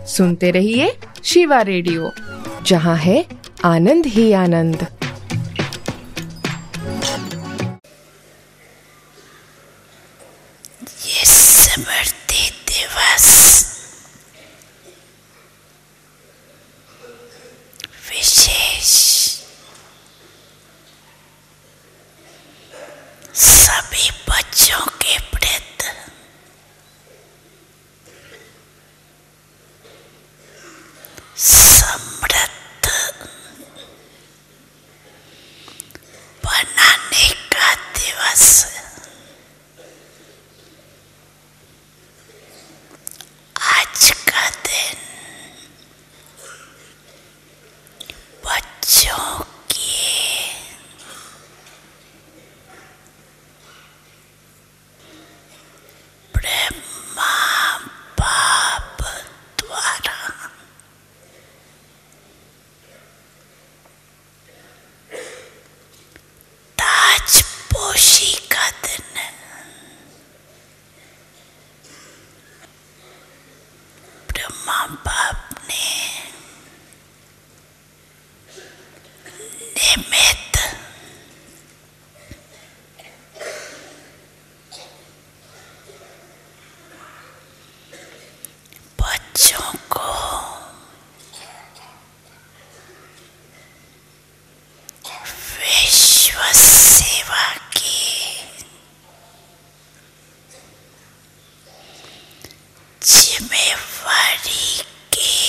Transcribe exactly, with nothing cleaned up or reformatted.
सुनते रहिए शिवा रेडियो, जहाँ है आनंद ही आनंद। ये स्मृति दिवस विशेष सभी बच्चों के प्रति समृद्ध बनाने का दिवस है। आज का दिन बच्चों की ब्रह्मा बाप द्वारा ताजपोशी का दिन है। ब्रह्मा बाप ने निमित्त बच्चों